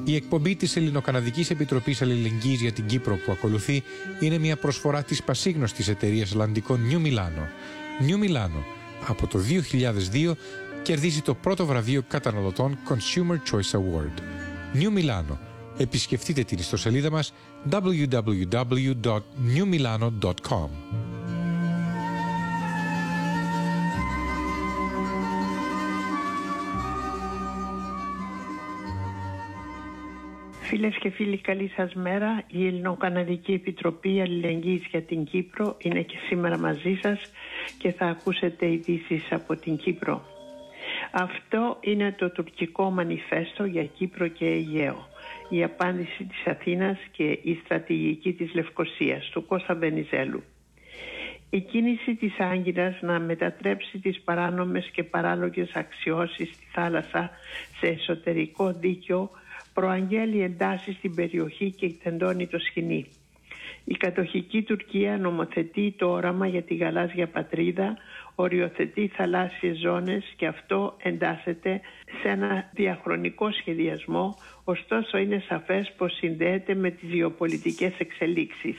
Η εκπομπή της Ελληνοκαναδικής Επιτροπής Αλληλεγγύης για την Κύπρο που ακολουθεί είναι μια προσφορά της πασίγνωστης εταιρείας Λαντικών New Milano. New Milano από το 2002 κερδίζει το πρώτο βραβείο καταναλωτών Consumer Choice Award. New Milano. Επισκεφτείτε την ιστοσελίδα μας www.newmilano.com. Φίλες και φίλοι, καλή σας μέρα. Η Ελληνοκαναδική Επιτροπή Αλληλεγγύης για την Κύπρο είναι και σήμερα μαζί σας και θα ακούσετε ειδήσεις από την Κύπρο. Αυτό είναι το τουρκικό μανιφέστο για Κύπρο και Αιγαίο. Η απάντηση της Αθήνας και η στρατηγική της Λευκωσίας, του Κώστα Βενιζέλου. Η κίνηση της Άγκυρας να μετατρέψει τις παράνομες και παράλογες αξιώσεις στη θάλασσα σε εσωτερικό δίκαιο προαγγέλει εντάσεις στην περιοχή και τεντώνει το σκηνή. Η κατοχική Τουρκία νομοθετεί το όραμα για τη γαλάζια πατρίδα, οριοθετεί θαλάσσιες ζώνες και αυτό εντάσσεται σε ένα διαχρονικό σχεδιασμό, ωστόσο είναι σαφές πως συνδέεται με τις γεωπολιτικές εξελίξεις.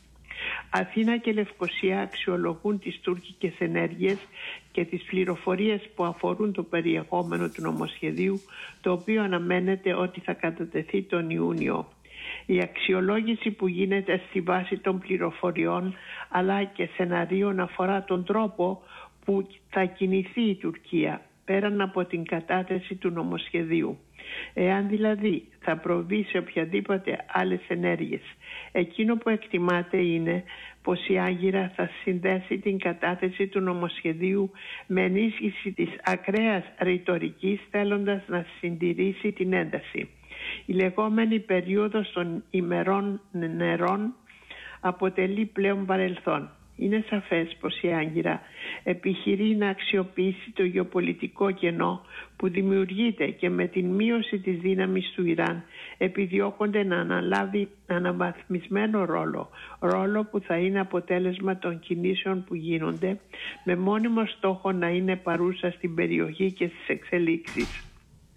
Αθήνα και Λευκωσία αξιολογούν τις τουρκικές ενέργειες και τις πληροφορίες που αφορούν το περιεχόμενο του νομοσχεδίου, το οποίο αναμένεται ότι θα κατατεθεί τον Ιούνιο. Η αξιολόγηση που γίνεται στη βάση των πληροφοριών αλλά και σεναρίων αφορά τον τρόπο που θα κινηθεί η Τουρκία πέραν από την κατάθεση του νομοσχεδίου. Εάν δηλαδή θα προβεί σε οποιαδήποτε άλλες ενέργειες, εκείνο που εκτιμάται είναι πως η Άγκυρα θα συνδέσει την κατάθεση του νομοσχεδίου με ενίσχυση της ακραίας ρητορικής, θέλοντας να συντηρήσει την ένταση. Η λεγόμενη περίοδος των ημερών νερών αποτελεί πλέον παρελθόν. Είναι σαφές πως η Άγκυρα επιχειρεί να αξιοποιήσει το γεωπολιτικό κενό που δημιουργείται και με την μείωση της δύναμης του Ιράν επιδιώκονται να αναλάβει αναβαθμισμένο ρόλο που θα είναι αποτέλεσμα των κινήσεων που γίνονται με μόνιμο στόχο να είναι παρούσα στην περιοχή και στις εξελίξεις.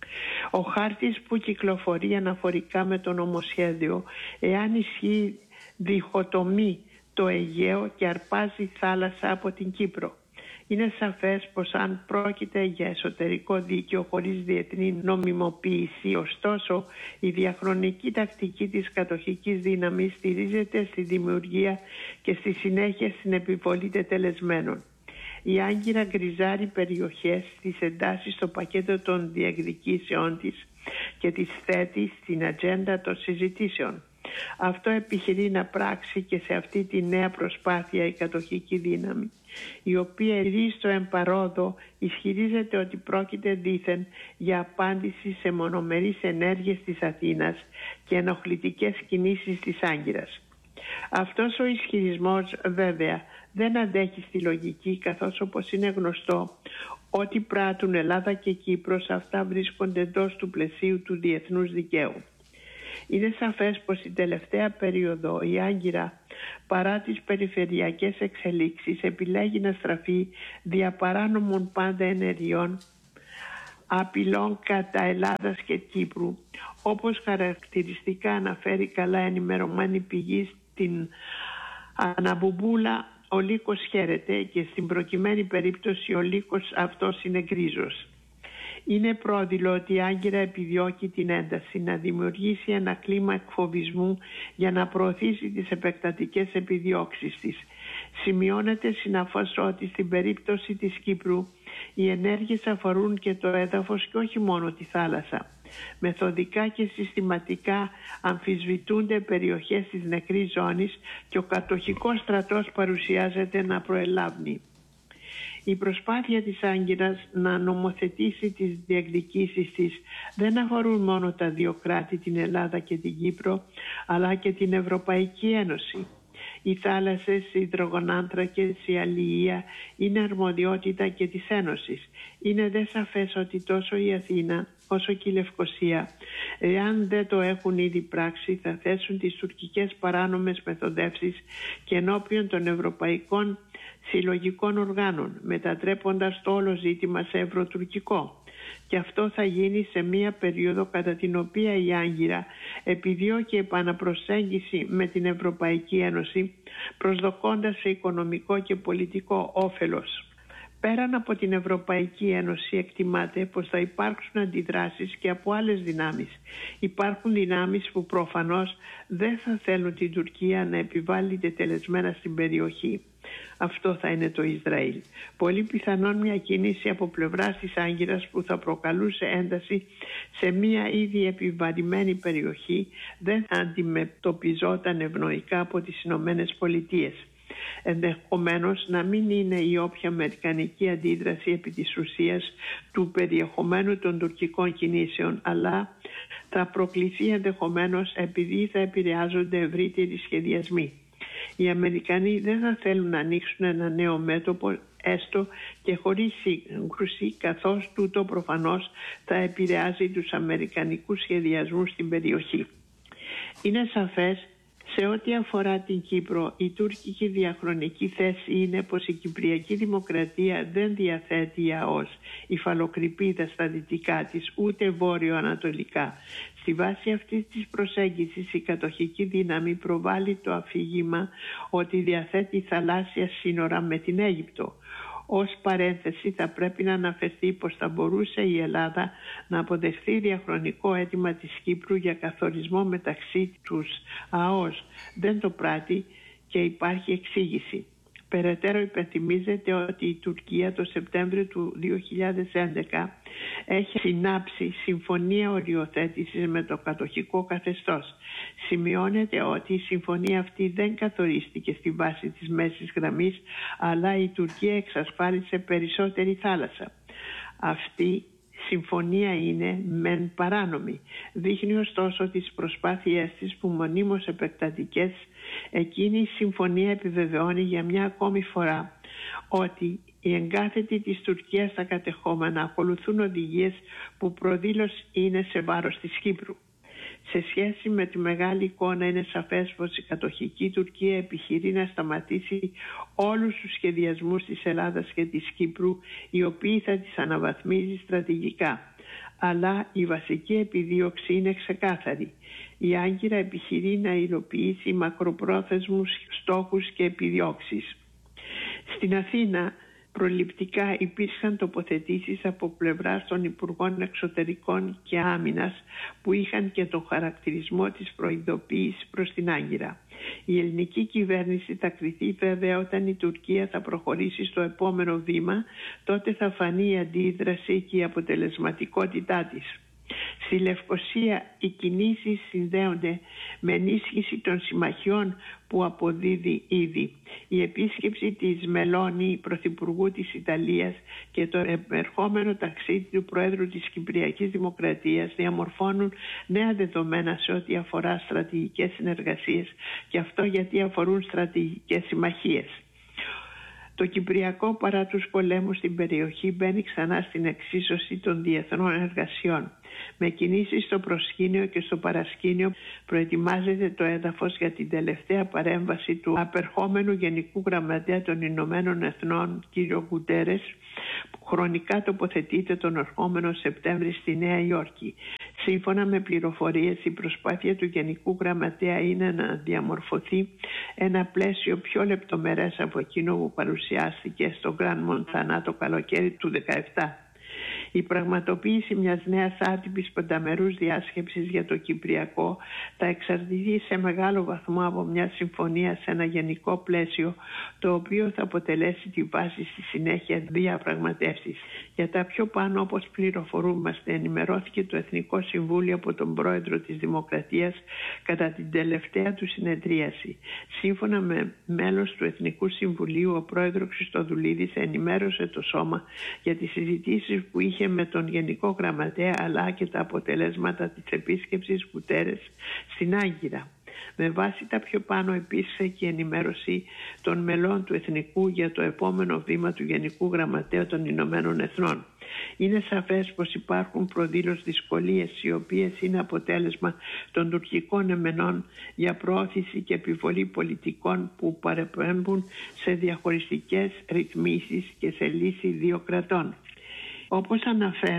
Ο χάρτης που κυκλοφορεί αναφορικά με το νομοσχέδιο, εάν ισχύει, διχοτομεί το Αιγαίο και αρπάζει θάλασσα από την Κύπρο. Είναι σαφές πως αν πρόκειται για εσωτερικό δίκαιο χωρίς διεθνή νομιμοποίηση, ωστόσο η διαχρονική τακτική της κατοχικής δύναμης στηρίζεται στη δημιουργία και στη συνέχεια στην επιβολή τετελεσμένων. Η Άγκυρα γκριζάρει περιοχές της εντάσσεις στο πακέτο των διεκδικήσεών της και τις θέτει στην ατζέντα των συζητήσεων. Αυτό επιχειρεί να πράξει και σε αυτή τη νέα προσπάθεια η κατοχική δύναμη, η οποία ρίστο εμπαρόδο ισχυρίζεται ότι πρόκειται δήθεν για απάντηση σε μονομερείς ενέργειες της Αθήνας και ενοχλητικές κινήσεις της Άγκυρας. Αυτός ο ισχυρισμός βέβαια δεν αντέχει στη λογική, καθώς όπως είναι γνωστό ό,τι πράττουν Ελλάδα και Κύπρος, αυτά βρίσκονται εντός του πλαισίου του διεθνούς δικαίου. Είναι σαφές πως την τελευταία περίοδο η Άγκυρα, παρά τις περιφερειακές εξελίξεις, επιλέγει να στραφεί δια παράνομων πάντα ενεργειών απειλών κατά Ελλάδας και Κύπρου, όπως χαρακτηριστικά αναφέρει καλά ενημερωμένη πηγή στην Αναμπουμπούλα. Ο λύκος χαίρεται και στην προκειμένη περίπτωση ο λύκος αυτός είναι γκρίζος. Είναι πρόδειλο ότι η Άγκυρα επιδιώκει την ένταση, να δημιουργήσει ένα κλίμα εκφοβισμού για να προωθήσει τις επεκτατικές επιδιώξεις της. Σημειώνεται συναφώς ότι στην περίπτωση της Κύπρου οι ενέργειες αφορούν και το έδαφος και όχι μόνο τη θάλασσα. Μεθοδικά και συστηματικά αμφισβητούνται περιοχές της νεκρής ζώνης και ο κατοχικός στρατός παρουσιάζεται να προελάβει. Η προσπάθεια της Άγκυρας να νομοθετήσει τις διεκδικήσεις της δεν αφορούν μόνο τα δύο κράτη, την Ελλάδα και την Κύπρο, αλλά και την Ευρωπαϊκή Ένωση. Οι θάλασσες, οι υδρογονάνθρακες, η αλληλεία είναι αρμοδιότητα και της Ένωσης. Είναι δε σαφές ότι τόσο η Αθήνα όσο και η Λευκωσία, εάν δεν το έχουν ήδη πράξει, θα θέσουν τις τουρκικές παράνομες μεθοδεύσεις και ενώπιον των ευρωπαϊκών συλλογικών οργάνων, μετατρέποντας το όλο ζήτημα σε ευρωτουρκικό. και αυτό θα γίνει σε μία περίοδο κατά την οποία η Άγκυρα επιδιώκει επαναπροσέγγιση με την Ευρωπαϊκή Ένωση, προσδοκώντας σε οικονομικό και πολιτικό όφελος. Πέραν από την Ευρωπαϊκή Ένωση εκτιμάται πως θα υπάρξουν αντιδράσεις και από άλλες δυνάμεις. Υπάρχουν δυνάμεις που προφανώς δεν θα θέλουν την Τουρκία να επιβάλλει τετελεσμένα στην περιοχή. Αυτό θα είναι το Ισραήλ. Πολύ πιθανόν μια κίνηση από πλευράς της Άγκυρας που θα προκαλούσε ένταση σε μια ήδη επιβαρημένη περιοχή δεν αντιμετωπιζόταν ευνοϊκά από τις Ηνωμένες Πολιτείες. Ενδεχομένως να μην είναι η όποια αμερικανική αντίδραση επί της ουσίας του περιεχομένου των τουρκικών κινήσεων, αλλά θα προκληθεί ενδεχομένως επειδή θα επηρεάζονται ευρύτεροι σχεδιασμοί. Οι Αμερικανοί δεν θα θέλουν να ανοίξουν ένα νέο μέτωπο, έστω και χωρίς σύγκρουση, καθώς τούτο προφανώς θα επηρεάζει τους αμερικανικούς σχεδιασμούς στην περιοχή. Είναι σαφές σε ό,τι αφορά την Κύπρο, η τουρκική διαχρονική θέση είναι πως η Κυπριακή Δημοκρατία δεν διαθέτει ΑΟΣ υφαλοκρηπίδα στα δυτικά της, ούτε βόρειο-ανατολικά. Στη βάση αυτής της προσέγγισης η κατοχική δύναμη προβάλλει το αφήγημα ότι διαθέτει θαλάσσια σύνορα με την Αίγυπτο. Ως παρένθεση θα πρέπει να αναφερθεί πως θα μπορούσε η Ελλάδα να αποδεχθεί διαχρονικό αίτημα της Κύπρου για καθορισμό μεταξύ τους ΑΟΣ. Δεν το πράττει και υπάρχει εξήγηση. Περαιτέρω υπενθυμίζεται ότι η Τουρκία το Σεπτέμβριο του 2011 έχει συνάψει συμφωνία οριοθέτησης με το κατοχικό καθεστώς. Σημειώνεται ότι η συμφωνία αυτή δεν καθορίστηκε στη βάση της μέσης γραμμής, αλλά η Τουρκία εξασφάλισε περισσότερη θάλασσα. Αυτή συμφωνία είναι μεν παράνομη. Δείχνει ωστόσο τις προσπάθειές της που μονίμως επεκτατικές. Εκείνη η συμφωνία επιβεβαιώνει για μια ακόμη φορά ότι οι εγκάθετοι της Τουρκίας στα κατεχόμενα ακολουθούν οδηγίες που προδήλως είναι σε βάρος της Κύπρου. Σε σχέση με τη μεγάλη εικόνα είναι σαφές πως η κατοχική Τουρκία επιχειρεί να σταματήσει όλους τους σχεδιασμούς της Ελλάδας και της Κύπρου, οι οποίοι θα τις αναβαθμίζει στρατηγικά. Αλλά η βασική επιδίωξη είναι ξεκάθαρη. Η Άγκυρα επιχειρεί να υλοποιήσει μακροπρόθεσμους στόχους και επιδιώξεις. Στην Αθήνα προληπτικά υπήρχαν τοποθετήσεις από πλευράς των Υπουργών Εξωτερικών και Άμυνας που είχαν και τον χαρακτηρισμό της προειδοποίησης προς την Άγκυρα. Η ελληνική κυβέρνηση θα κριθεί βέβαια όταν η Τουρκία θα προχωρήσει στο επόμενο βήμα, τότε θα φανεί η αντίδραση και η αποτελεσματικότητά της. Στη Λευκοσία οι κινήσεις συνδέονται με ενίσχυση των συμμαχιών που αποδίδει ήδη. Η επίσκεψη της Μελώνη, πρωθυπουργού της Ιταλίας, και το επερχόμενο ταξίδι του Προέδρου της Κυπριακής Δημοκρατίας διαμορφώνουν νέα δεδομένα σε ό,τι αφορά στρατηγικές συνεργασίες, και αυτό γιατί αφορούν στρατηγικές συμμαχίες. Το Κυπριακό, παρά τους πολέμους στην περιοχή, μπαίνει ξανά στην εξίσωση των διεθνών εργασιών. Με κινήσεις στο προσκήνιο και στο παρασκήνιο προετοιμάζεται το έδαφος για την τελευταία παρέμβαση του απερχόμενου Γενικού Γραμματέα των Ηνωμένων Εθνών, κ. Γκουτέρες, που χρονικά τοποθετείται τον ερχόμενο Σεπτέμβρη στη Νέα Υόρκη. Σύμφωνα με πληροφορίες, η προσπάθεια του Γενικού Γραμματέα είναι να διαμορφωθεί ένα πλαίσιο πιο λεπτομερές από εκείνο που παρουσιάστηκε στο Γκραν Μοντανά το καλοκαίρι του 2017. Η πραγματοποίηση μιας νέας άτυπης πενταμερούς διάσκεψης για το Κυπριακό θα εξαρτηθεί σε μεγάλο βαθμό από μια συμφωνία σε ένα γενικό πλαίσιο, το οποίο θα αποτελέσει τη βάση στη συνέχεια διαπραγματεύσεις. Για τα πιο πάνω, όπως πληροφορούμαστε, ενημερώθηκε το Εθνικό Συμβούλιο από τον Πρόεδρο της Δημοκρατίας κατά την τελευταία του συνεδρίαση. Σύμφωνα με μέλος του Εθνικού Συμβουλίου, ο Πρόεδρος Χριστοδουλίδης ενημέρωσε το Σώμα για τις συζητήσεις που είχε με τον Γενικό Γραμματέα, αλλά και τα αποτελέσματα της επίσκεψης Γκουτέρες στην Άγκυρα. Με βάση τα πιο πάνω υπήρξε και ενημέρωση των μελών του Εθνικού για το επόμενο βήμα του Γενικού Γραμματέα των Ηνωμένων Εθνών. Είναι σαφές πως υπάρχουν προδήλως δυσκολίες, οι οποίες είναι αποτέλεσμα των τουρκικών εμενών για προώθηση και επιβολή πολιτικών που παρεπέμπουν σε διαχωριστικές ρυθμίσεις και σε λύση δύο κρατών. Όπως αναφέρουν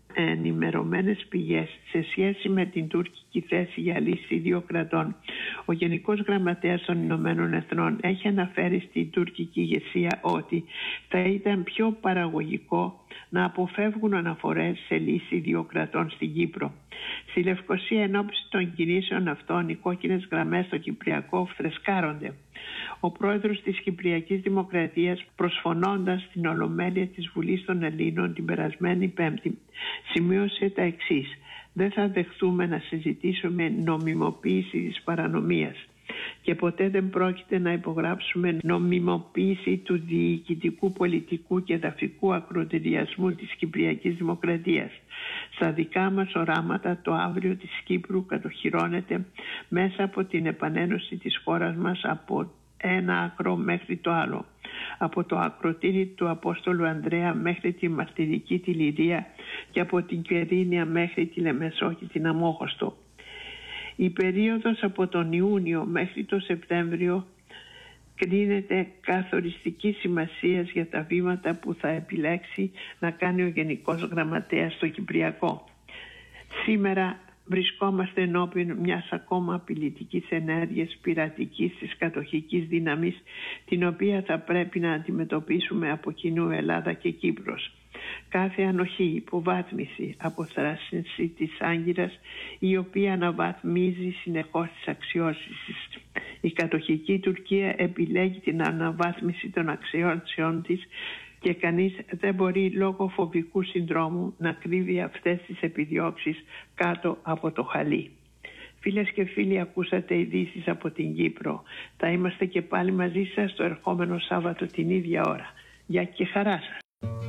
ενημερωμένες πηγές σε σχέση με την τουρκική θέση για λύση δύο κρατών. Ο Γενικός Γραμματέας των Ηνωμένων Εθνών έχει αναφέρει στην τουρκική ηγεσία ότι θα ήταν πιο παραγωγικό να αποφεύγουν αναφορές σε λύση δύο κρατών στην Κύπρο. Στη Λευκοσία, ενόψει των κινήσεων αυτών, οι κόκκινες γραμμές στο Κυπριακό φρεσκάρονται. Ο πρόεδρος της Κυπριακής Δημοκρατίας, προσφωνώντας στην Ολομέλεια της Βουλής των Ελλήνων την περασμένη Πέμπτη, σημείωσε τα εξής: «Δεν θα δεχθούμε να συζητήσουμε νομιμοποίηση της παρανομίας και ποτέ δεν πρόκειται να υπογράψουμε νομιμοποίηση του διοικητικού, πολιτικού και εδαφικού ακροτηριασμού της Κυπριακής Δημοκρατίας. Στα δικά μας οράματα το αύριο της Κύπρου κατοχυρώνεται μέσα από την επανένωση της χώρας μας από ένα άκρο μέχρι το άλλο. Από το ακροτήρι του Απόστολου Ανδρέα μέχρι τη μαρτυρική τη Λυρία και από την Κερίνια μέχρι τη Λεμεσό και την Αμόχωστο. Η περίοδος από τον Ιούνιο μέχρι το Σεπτέμβριο κρίνεται καθοριστική σημασία για τα βήματα που θα επιλέξει να κάνει ο Γενικός Γραμματέας στο Κυπριακό. Σήμερα βρισκόμαστε ενώπιον μιας ακόμα απειλητικής ενέργειας πειρατικής της κατοχικής δύναμης, την οποία θα πρέπει να αντιμετωπίσουμε από κοινού Ελλάδα και Κύπρος. Κάθε ανοχή, υποβάθμιση, αποθράσινση της Άγκυρας, η οποία αναβαθμίζει συνεχώς τις αξιώσεις της. Η κατοχική Τουρκία επιλέγει την αναβάθμιση των αξιώσεων της και κανείς δεν μπορεί λόγω φοβικού συνδρόμου να κρύβει αυτές τις επιδιώξεις κάτω από το χαλί. Φίλες και φίλοι, ακούσατε ειδήσεις από την Κύπρο. Θα είμαστε και πάλι μαζί σας το ερχόμενο Σάββατο την ίδια ώρα. Γεια και χαρά σας.